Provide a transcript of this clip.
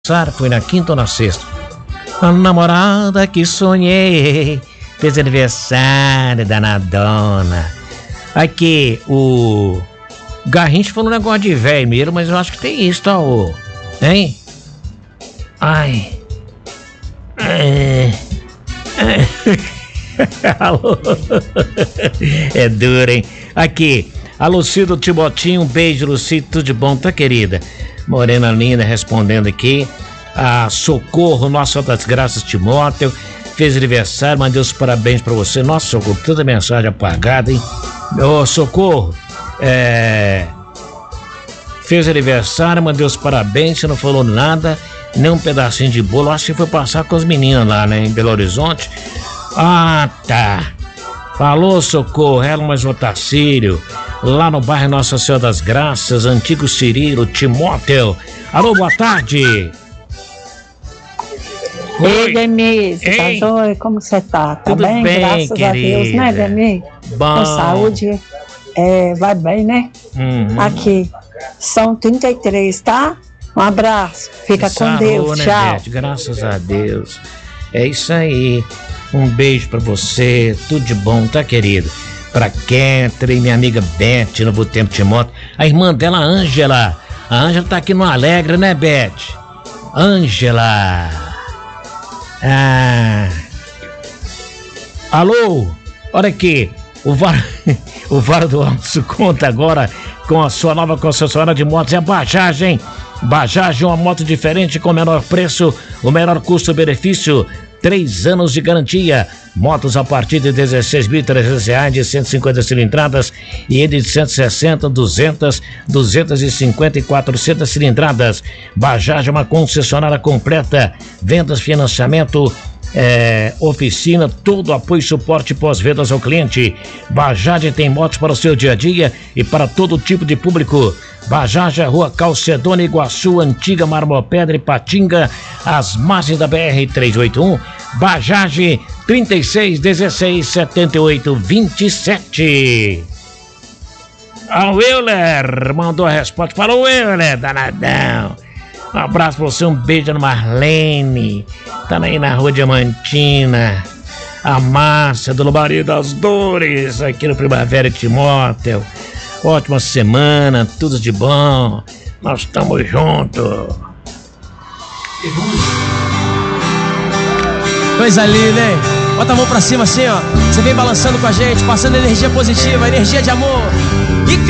Foi na quinta ou na sexta? A namorada que sonhei fez aniversário da Nadona. Aqui, o Garrincha falou um negócio de velho mesmo, mas eu acho que tem isso, tá, ô? Hein? Ai. Alô? É duro, hein? Aqui, a Lucida Timotinho, um beijo, Lucida, tudo de bom, tá, querida? Morena linda respondendo aqui. A Socorro, Nossa das Graças Timóteo, fez aniversário, mandei os parabéns pra você. Nossa, Socorro, tanta mensagem apagada, hein? Ô, Socorro, fez aniversário, mandei os parabéns, você não falou nada, nem um pedacinho de bolo. Acho que foi passar com as meninas lá, né, em Belo Horizonte. Ah, tá. Falou, Socorro, Helmas Otacílio, lá no bairro Nossa Senhora das Graças, antigo Cirilo, Timóteo. Alô, boa tarde. Ei, Denise, tá joia? Como você tá? Tá Tudo bem, graças querida. a Deus, né, Denise? Bom. Com saúde, vai bem, né? Aqui, são 33, tá? Um abraço, fica com Deus, né, tchau. Beth? Graças a Deus. É isso aí. Um beijo pra você, tudo de bom, tá, querido? Pra Ketri, minha amiga Beth, Novo Tempo Timóteo. A irmã dela, Ângela. A Ângela tá aqui no Alegre, né, Beth? Ângela. Alô? Olha aqui. O Vara do Alto conta agora com a sua nova concessionária de motos. É a Bajaj, hein? Bajaj é uma moto diferente com o menor preço, o menor custo-benefício. 3 anos de garantia, motos a partir de R$16.300 de 150 cilindradas e de 160, 200, 250 e 400 cilindradas. Bajaj é uma concessionária completa, vendas, financiamento, oficina, todo apoio e suporte pós-vendas ao cliente. Bajaj tem motos para o seu dia a dia e para todo tipo de público. Bajaj, Rua Calcedônia, Iguaçu, Antiga Marmopedra e Patinga, às margens da BR-381. Bajaj 36 16 78 27. A Euler mandou a resposta. Falou, Euler, danadão. Um abraço pra você, um beijo no Marlene. Tá aí na Rua Diamantina. A Márcia do Lubaria das Dores, aqui no Primavera e Timóteo. Ótima semana, tudo de bom. Nós estamos juntos. Coisa linda, hein? Bota a mão pra cima assim, ó. Você vem balançando com a gente, passando energia positiva, energia de amor. E